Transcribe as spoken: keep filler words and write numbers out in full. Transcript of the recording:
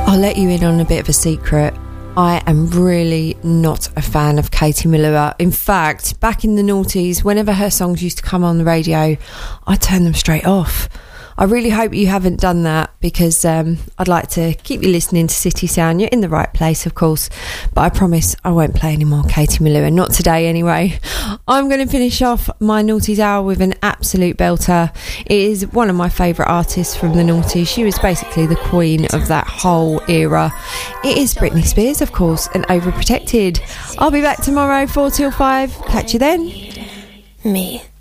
I'll let you in on a bit of a secret. I am really not a fan of Katie Melua. In fact, back in the noughties, whenever her songs used to come on the radio, I turned them straight off. I really hope you haven't done that, because um, I'd like to keep you listening to City Sound. You're in the right place, of course, but I promise I won't play any more Katie Melua, not today anyway. I'm going to finish off my noughties hour with an absolute belter. It is one of my favourite artists from the noughties. She was basically the queen of that whole era. It is Britney Spears, of course, and Overprotected. I'll be back tomorrow, four till five. Catch you then. Me.